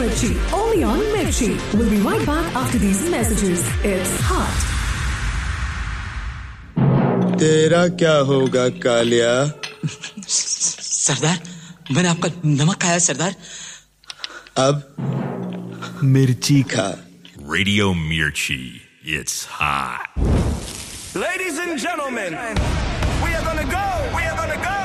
Mirchi, only on Mirchi. We'll be right back after these messages. It's hot. तेरा क्या होगा कालिया? सरदार, मैंने आपका नमक खाया सरदार. अब मिर्ची खा. Radio Mirchi, it's hot. Ladies and gentlemen, we are gonna go.